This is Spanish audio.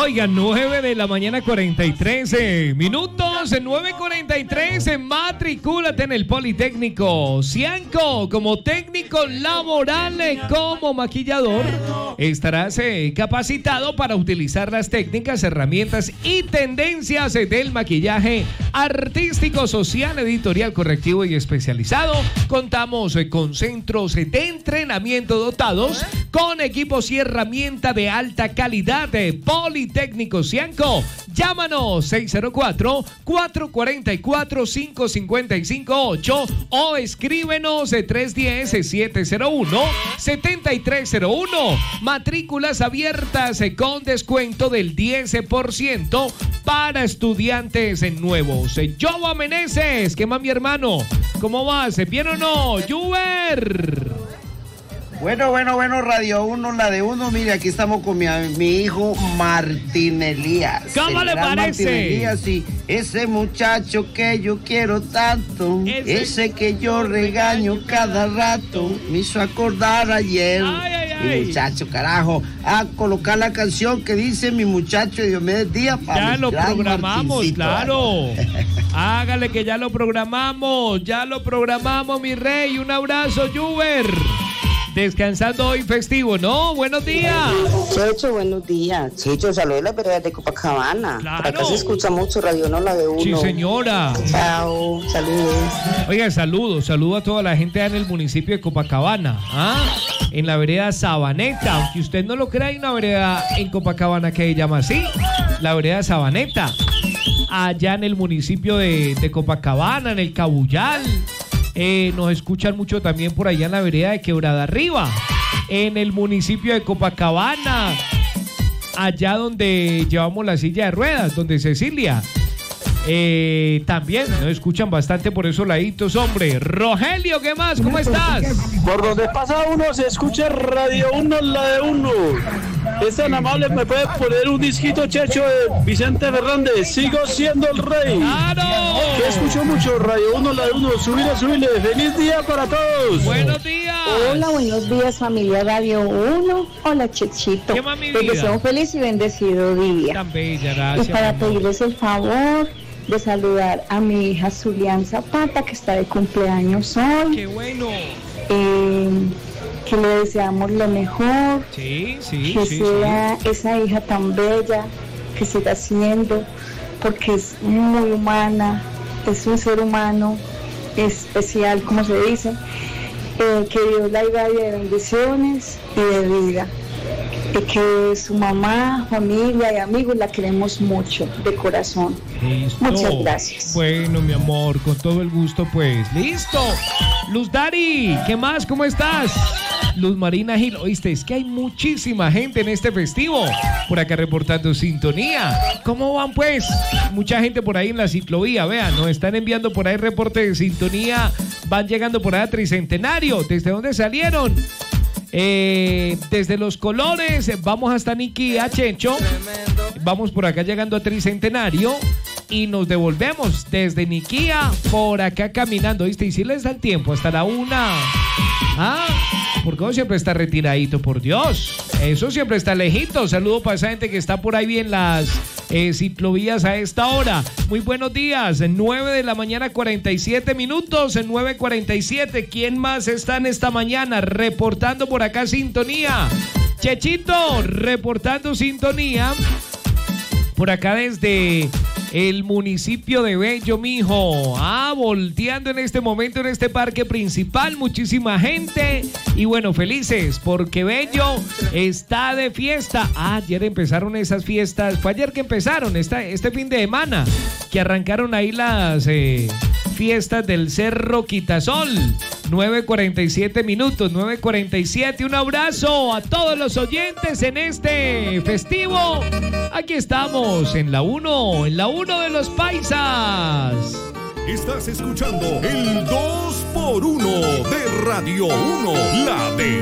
Oigan, 9 de la mañana, 43 minutos, 9:43, matricúlate en el Politécnico Cianco como técnico laboral, como maquillador. Estarás capacitado para utilizar las técnicas, herramientas y tendencias del maquillaje artístico, social, editorial, correctivo y especializado. Contamos con centros de entrenamiento dotados con equipos y herramientas de alta calidad de Politécnico Cianco. Llámanos 604-444-5558 o escríbenos 310-701-7301. Matrículas abiertas con descuento del 10% para estudiantes nuevos. Joa Meneses, ¿qué más, mi hermano? ¿Cómo vas? ¿Bien o no? ¡Juber! Bueno, Radio 1, la de uno. Mire, aquí estamos con mi hijo Martín Elías. ¿Cómo le parece? Martín Elías, y ese muchacho que yo quiero tanto, ese que yo regaño cada rato, me hizo acordar ayer. Mi muchacho, carajo, a colocar la canción que dice mi muchacho Diomedes Díaz. Ya lo programamos, claro. Hágale que ya lo programamos, mi rey. Un abrazo, Juber. Descansando hoy festivo, ¿no? Buenos días. Checho, buenos días. Checho, saludos de las veredas de Copacabana. Claro. Por acá se escucha mucho Radio No, la de uno. Sí, señora. Chao, saludos. Oiga, saludo a toda la gente en el municipio de Copacabana, en la vereda Sabaneta. Aunque usted no lo crea, hay una vereda en Copacabana que se llama así, la vereda Sabaneta. Allá en el municipio de Copacabana, en el Cabullal. Nos escuchan mucho también por allá en la vereda de Quebrada Arriba, en el municipio de Copacabana, allá donde llevamos la silla de ruedas, donde Cecilia. También nos escuchan bastante por esos laditos, hombre. Rogelio, ¿qué más? ¿Cómo estás? Por donde pasa uno se escucha Radio 1, la de uno. Es tan amable, me puede poner un disquito, Checho, de Vicente Fernández. Sigo siendo el rey. ¡Claro! Que escucho mucho, Radio 1, la de uno. Subile. Feliz día para todos. Buenos días. Hola, buenos días, familia Radio 1. Hola, Chechito. ¿Qué más, mi Les vida? deseo un feliz y bendecido día. Tan bella, gracias. Y para pedirles el favor de saludar a mi hija Zulián Zapata, que está de cumpleaños hoy. ¡Qué bueno! Que le deseamos lo mejor. Sí. Que sea esa hija tan bella, que siga siendo, porque es muy humana, es un ser humano especial, como se dice. Que Dios la irradie de bendiciones y de vida. Que su mamá, familia y amigos la queremos mucho, de corazón. Listo. Muchas gracias. Bueno, mi amor, con todo el gusto, pues. ¡Listo! Luz Dari, ¿qué más? ¿Cómo estás? Luz Marina Gil, oíste, es que hay muchísima gente en este festivo. Por acá reportando sintonía. ¿Cómo van, pues? Mucha gente por ahí en la ciclovía, vean, nos están enviando por ahí reporte de sintonía. Van llegando por ahí a Tricentenario. ¿Desde dónde salieron? Desde Los Colores, vamos hasta Niquía, Checho. Vamos por acá llegando a Tricentenario y nos devolvemos desde Niquía por acá caminando, ¿viste? Y si les dan tiempo hasta la 1. Porque uno siempre está retiradito, por Dios. Eso siempre está lejito. Saludo para esa gente que está por ahí bien las ciclovías a esta hora. Muy buenos días. 9 de la mañana, 47 minutos. 9:47. ¿Quién más está en esta mañana reportando por acá sintonía? Chechito, reportando sintonía. Por acá desde el municipio de Bello, mijo. Volteando en este momento en este parque principal, muchísima gente. Y bueno, felices porque Bello está de fiesta. Ayer empezaron esas fiestas. Fue ayer que empezaron, este fin de semana, que arrancaron ahí las fiestas del Cerro Quitasol. 9:47 minutos, 9:47. Un abrazo a todos los oyentes en este festivo. Aquí estamos en la 1 de los paisas. Estás escuchando el 2x1 de Radio 1, la de